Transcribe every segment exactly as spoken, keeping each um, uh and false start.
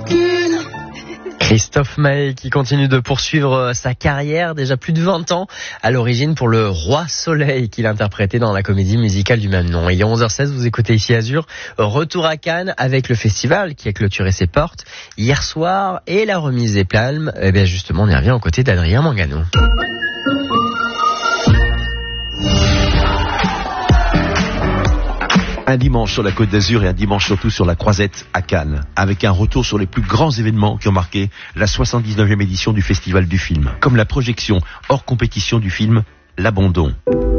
Christophe Maé qui continue de poursuivre sa carrière, déjà plus de vingt ans, à l'origine pour le Roi Soleil qu'il interprétait dans la comédie musicale du même nom. Il est onze heures seize, vous écoutez ici Azur. Retour à Cannes avec le festival qui a clôturé ses portes hier soir et la remise des palmes. Et bien justement, on y revient aux côtés d'Adrien Mangano. Un dimanche sur la Côte d'Azur et un dimanche surtout sur la Croisette à Cannes, avec un retour sur les plus grands événements qui ont marqué la soixante-dix-neuvième édition du Festival du film, comme la projection hors compétition du film L'Abandon.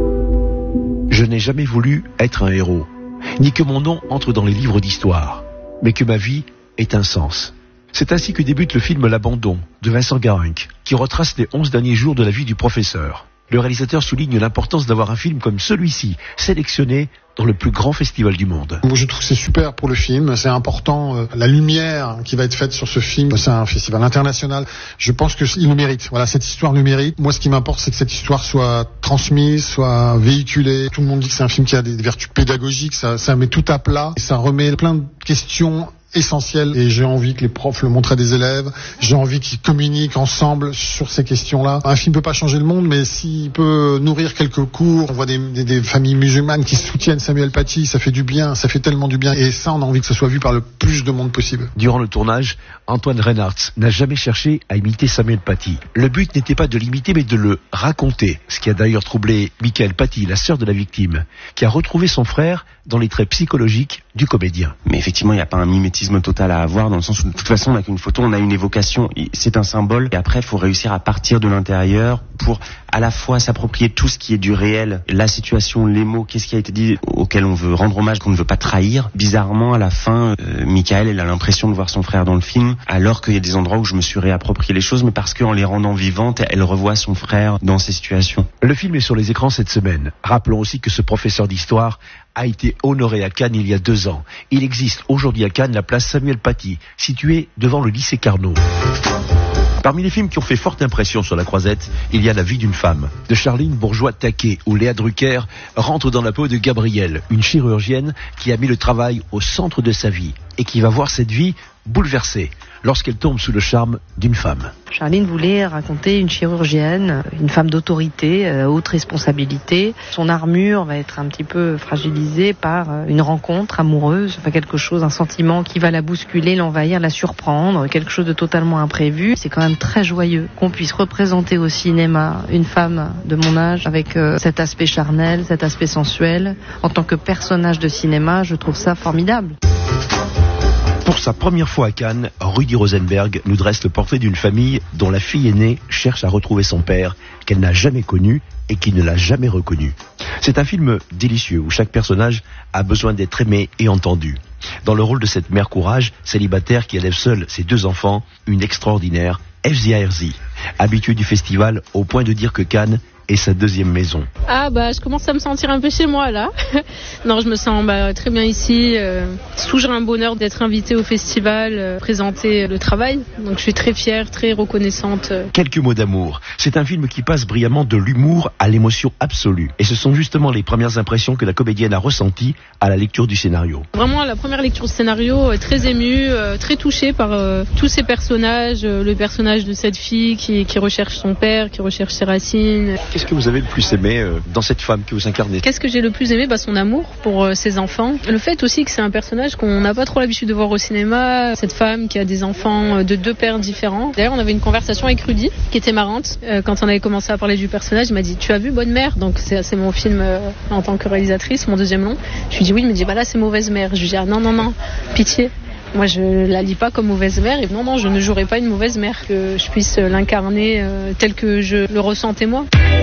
Je n'ai jamais voulu être un héros, ni que mon nom entre dans les livres d'histoire, mais que ma vie ait un sens. C'est ainsi que débute le film L'Abandon de Vincent Garrinck, qui retrace les onze derniers jours de la vie du professeur. Le réalisateur souligne l'importance d'avoir un film comme celui-ci, sélectionné dans le plus grand festival du monde. Moi, je trouve que c'est super pour le film, c'est important. Euh, la lumière qui va être faite sur ce film, c'est un festival international. Je pense qu'il le mérite. Voilà, cette histoire le mérite. Moi, ce qui m'importe, c'est que cette histoire soit transmise, soit véhiculée. Tout le monde dit que c'est un film qui a des vertus pédagogiques, ça, ça met tout à plat, ça remet plein de questions essentiel et j'ai envie que les profs le montrent à des élèves, j'ai envie qu'ils communiquent ensemble sur ces questions-là. Un film peut pas changer le monde, mais s'il peut nourrir quelques cours, on voit des, des, des familles musulmanes qui soutiennent Samuel Paty, ça fait du bien, ça fait tellement du bien et ça on a envie que ce soit vu par le plus de monde possible. Durant le tournage, Antoine Reinhardt n'a jamais cherché à imiter Samuel Paty. Le but n'était pas de l'imiter mais de le raconter, ce qui a d'ailleurs troublé Michael Paty, la sœur de la victime, qui a retrouvé son frère dans les traits psychologiques du comédien. Mais effectivement, il n'y a pas un mimétisme total à avoir, dans le sens où de toute façon, on n'a qu'une photo, on a une évocation, c'est un symbole, et après, il faut réussir à partir de l'intérieur pour à la fois s'approprier tout ce qui est du réel, la situation, les mots, qu'est-ce qui a été dit, auquel on veut rendre hommage, qu'on ne veut pas trahir. Bizarrement, à la fin, euh, Michael, elle a l'impression de voir son frère dans le film, alors qu'il y a des endroits où je me suis réapproprié les choses, mais parce qu'en les rendant vivantes, elle revoit son frère dans ces situations. Le film est sur les écrans cette semaine. Rappelons aussi que ce professeur d'histoire a été honoré à Cannes il y a deux ans. Il existe aujourd'hui à Cannes la place Samuel Paty, située devant le lycée Carnot. Parmi les films qui ont fait forte impression sur la Croisette, il y a La vie d'une femme, de Charline Bourgeois-Taquet, où Léa Drucker rentre dans la peau de Gabrielle, une chirurgienne qui a mis le travail au centre de sa vie et qui va voir cette vie bouleversée lorsqu'elle tombe sous le charme d'une femme. Charline voulait raconter une chirurgienne, une femme d'autorité, à haute responsabilité. Son armure va être un petit peu fragilisée par une rencontre amoureuse, enfin quelque chose, un sentiment qui va la bousculer, l'envahir, la surprendre, quelque chose de totalement imprévu. C'est quand même très joyeux qu'on puisse représenter au cinéma une femme de mon âge avec euh, cet aspect charnel, cet aspect sensuel. En tant que personnage de cinéma, je trouve ça formidable. Pour sa première fois à Cannes, Rudy Rosenberg nous dresse le portrait d'une famille dont la fille aînée cherche à retrouver son père, qu'elle n'a jamais connu et qui ne l'a jamais reconnu. C'est un film délicieux où chaque personnage a besoin d'être aimé et entendu. Dans le rôle de cette mère courage, célibataire qui élève seule ses deux enfants, une extraordinaire Fzia Herzi, habituée du festival au point de dire que Cannes est sa deuxième maison. Ah bah je commence à me sentir un peu chez moi là. Non, je me sens bah, très bien ici. Euh, c'est toujours un bonheur d'être invitée au festival, euh, présenter le travail. Donc je suis très fière, très reconnaissante. Quelques mots d'amour. C'est un film qui passe brillamment de l'humour à l'émotion absolue. Et ce sont justement les premières impressions que la comédienne a ressenties à la lecture du scénario. Vraiment, à la première lecture du scénario, très émue, euh, très touchée par euh, tous ces personnages. Euh, le personnage de cette fille qui, qui recherche son père, qui recherche ses racines. Qu'est-ce que vous avez le plus aimé euh, dans cette femme que vous incarnez? Qu'est-ce que j'ai le plus aimé? Bah, son amour pour euh, ses enfants. Le fait aussi que c'est un personnage qu'on n'a pas trop l'habitude de voir au cinéma. Cette femme qui a des enfants de deux pères différents. D'ailleurs, on avait une conversation avec Rudy qui était marrante. Euh, quand on avait commencé à parler du personnage, il m'a dit: tu as vu Bonne Mère? Donc c'est, c'est mon film euh, en tant que réalisatrice, mon deuxième long. Je lui dis oui, il me dit bah là c'est Mauvaise Mère. Je lui dis ah non non non, pitié. Moi, je la lis pas comme mauvaise mère. Et non, non, je ne jouerai pas une mauvaise mère. Que je puisse l'incarner euh, tel que je le ressentais moi.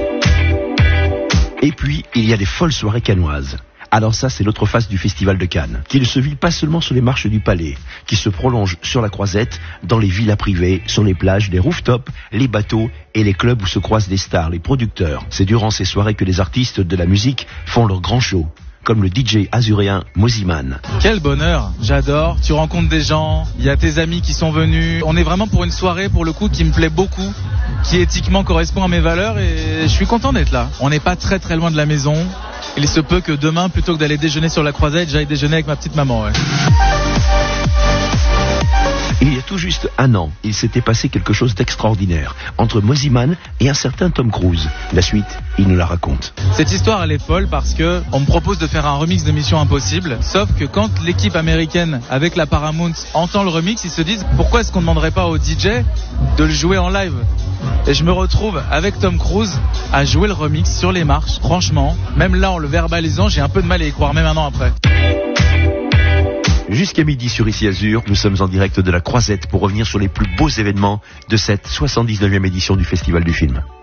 Et puis, il y a les folles soirées cannoises. Alors ça, c'est l'autre face du Festival de Cannes, qui ne se vit pas seulement sur les marches du Palais, qui se prolonge sur la Croisette, dans les villas privées, sur les plages, les rooftops, les bateaux et les clubs où se croisent des stars, les producteurs. C'est durant ces soirées que les artistes de la musique font leur grand show, comme le D J azuréen Moziman. Quel bonheur, j'adore, tu rencontres des gens, il y a tes amis qui sont venus. On est vraiment pour une soirée, pour le coup, qui me plaît beaucoup, qui éthiquement correspond à mes valeurs et je suis content d'être là. On n'est pas très très loin de la maison. Il se peut que demain, plutôt que d'aller déjeuner sur la Croisette, j'aille déjeuner avec ma petite maman. Ouais. Il y a tout juste un an, il s'était passé quelque chose d'extraordinaire entre Mosimann et un certain Tom Cruise. La suite, il nous la raconte. Cette histoire, elle est folle parce que on me propose de faire un remix de Mission Impossible. Sauf que quand l'équipe américaine avec la Paramount entend le remix, ils se disent pourquoi est-ce qu'on ne demanderait pas au D J de le jouer en live? Et je me retrouve avec Tom Cruise à jouer le remix sur les marches. Franchement, même là en le verbalisant, j'ai un peu de mal à y croire, même un an après. Jusqu'à midi sur Ici Azur, nous sommes en direct de la Croisette pour revenir sur les plus beaux événements de cette soixante-dix-neuvième édition du Festival du film.